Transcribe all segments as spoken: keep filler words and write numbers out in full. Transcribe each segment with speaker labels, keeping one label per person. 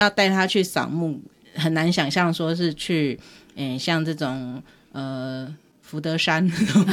Speaker 1: 要带他去扫墓，很难想象说是去，嗯，像这种呃福德山，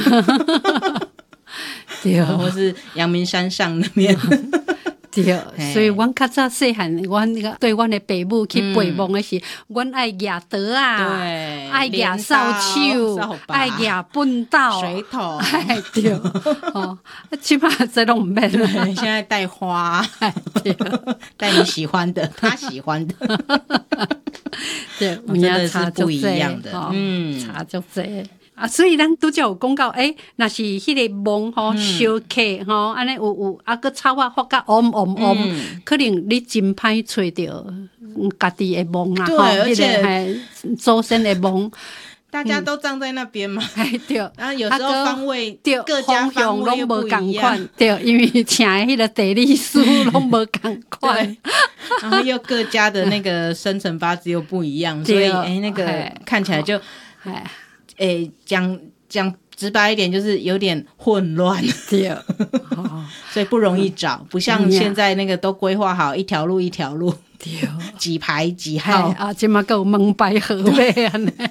Speaker 1: 对，或是阳明山上那边。
Speaker 2: 对，所以阮较早细汉，阮那个对阮的爸母去陪墓的是，阮、嗯、爱举刀啊，爱举扫帚，爱举粪斗、
Speaker 1: 水桶，
Speaker 2: 哎对，哦，起码这拢唔免了。
Speaker 1: 现在带花，对，带你喜欢的，他喜欢的，
Speaker 2: 对，
Speaker 1: 哦、真的是不一样的，
Speaker 2: 哦、
Speaker 1: 嗯，
Speaker 2: 差足济。啊，所以咱拄则有讲到，诶、欸，若是迄个墓吼烧刻吼，安尼有有啊，个草啊发甲嗡嗡嗡，可能你真歹找着家己的墓啦，
Speaker 1: 对，而且
Speaker 2: 祖先的墓。
Speaker 1: 大家都葬在那边嘛，
Speaker 2: 哎、嗯、对，
Speaker 1: 然后有时候方位，
Speaker 2: 对，
Speaker 1: 各家方位又不一样，
Speaker 2: 对，因为请的迄个地理师拢无共款，
Speaker 1: 然后又各家的那个生辰八字又不一样，所以哎、欸，那个看起来就哎。诶，讲讲直白一点，就是有点混乱，
Speaker 2: 对，哦、
Speaker 1: 所以不容易找，不像现在那个都规划好一条路一条路，
Speaker 2: 对，
Speaker 1: 几排几号
Speaker 2: 啊，今嘛有门牌号码安尼。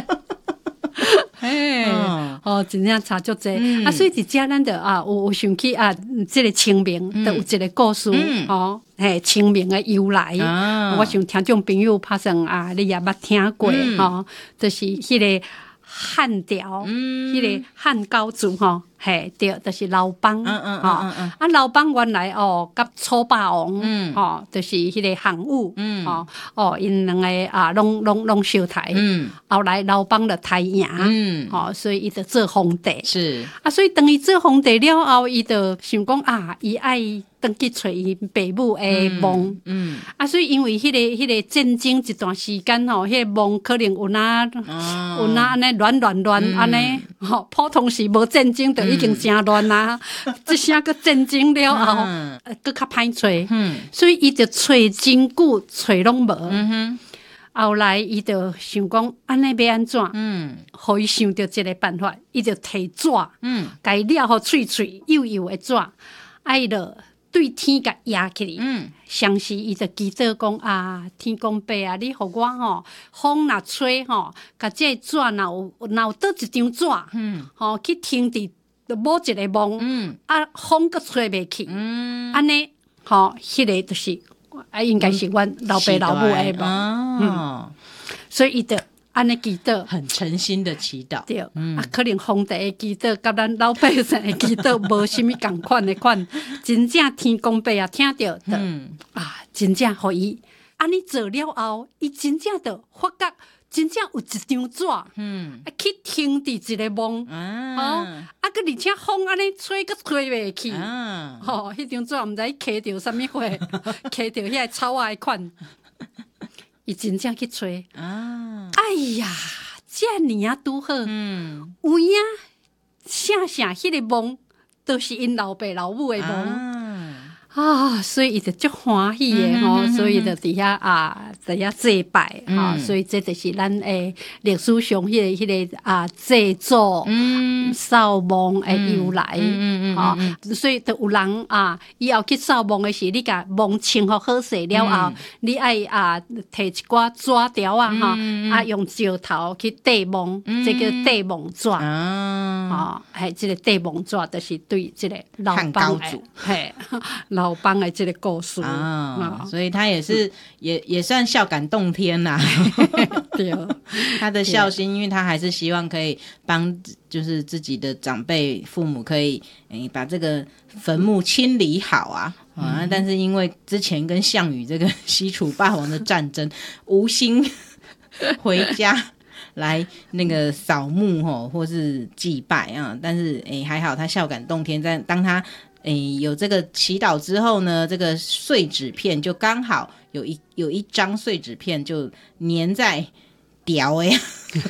Speaker 2: 嘿，哦，真正差足济、嗯、啊！所以伫遮咱着啊，有有想起啊，即、這个清明都、嗯、有一个故事，嗯、哦，嘿，清明的由来，啊、我想听众朋友拍算啊，你也捌听过，嗯、哦，就是迄、那個。汉朝，嗯，迄個漢高祖吼，嘿，對，就是劉邦，嗯嗯嗯嗯，啊，劉邦原來哦，甲楚霸王，嗯，吼，就是迄個項羽，嗯，吼，哦，因兩個啊，攏攏攏相殺，嗯，後來劉邦就太贏，嗯，吼，所以伊就做皇帝，是，啊，所以等伊做皇帝了後，伊就想講啊，伊愛登去找伊爸母的墓，嗯，嗯，啊，所以因為迄、那個迄、那個戰爭一段時間吼，迄、那個墓可能有哪、哦、有哪安尼亂亂亂安尼，吼，普通時無戰爭就已經真亂啦，即聲個戰爭了後，嗯，佫較歹找，嗯，所以伊就找真久，找攏無，嗯哼，後來伊就想講安尼要安怎，嗯，互伊想到一個辦法，伊就摕紙，嗯，甲伊了互脆脆幼幼的紙，啊伊就對天甲壓起嚟，嗯，相時伊就祈禱講啊，天公伯啊，你互我吼風若吹吼，甲這個紙若有若有倒一張紙，嗯，吼去停佇某一個墓，嗯，啊風閣吹袂去，嗯，安尼吼，迄個就是啊，應該是阮老爸老母的墓，嗯，所以伊就安尼祈禱，
Speaker 1: 很誠心的祈禱，
Speaker 2: 對，嗯、啊，可能皇帝的祈禱甲咱老百姓的祈禱無啥物共款的款，真正天公伯啊聽到的，嗯、啊，真正互伊安尼做了後，伊真正的發覺，真正有一張紙，嗯，啊去停佇一個墓，啊，哦、啊，佮而且風安尼吹佮吹袂去，啊，吼、哦，迄張紙毋知揢着啥物貨，揢着遐個草仔的款。伊真正去找啊！哎呀，遮年啊拄好，嗯，有影啥啥迄個墓，都是因老爸老母的墓。啊啊，所以伊就足歡喜的吼、嗯，所以就佇遐啊，佇遐祭拜哈、嗯啊，所以這就是咱誒歷史上迄、那個迄、那個啊祭祖、掃墓誒由來，嗯嗯啊，所以就有人啊，以後去掃墓的時，你甲墓清好好勢了後，嗯、你愛啊摕一寡紙條啊哈、嗯，啊用石頭去塊墓，嗯、這個塊墓紙啊，係這個塊墓紙，就是對這個老邦誒，係。老邦的這個故事
Speaker 1: 啊、哦，所以他也是、嗯、也也算孝感動天啦。
Speaker 2: 對，
Speaker 1: 他的孝心，因為他還是希望可以幫，就是自己的長輩父母可以誒把這個墳墓清理好啊。嗯、啊，但是因為之前跟項羽這個西楚霸王的戰爭，無心回家來那個掃墓吼，或是祭拜啊。但是誒還好，他孝感動天，在當他。誒，有這個祈禱之後呢，這個碎紙片就剛好有一有一張碎紙片就粘在屌誒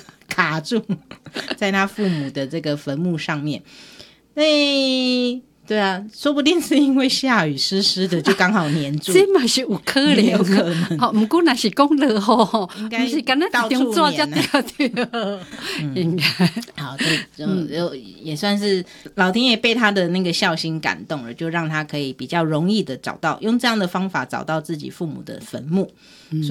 Speaker 1: 卡住在他父母的這個墳墓上面。誒， 对啊，说不定是因为下雨湿湿的，就刚好黏住。
Speaker 2: 这嘛是有可能，
Speaker 1: 有可能。
Speaker 2: 好，不过那是讲落雨，
Speaker 1: 应该
Speaker 2: 不是刚那一张纸才对对。应该
Speaker 1: 好，就就也算是老天爷被他的那个孝心感动了，就让他可以比较容易的找到，用这样的方法找到自己父母的坟墓。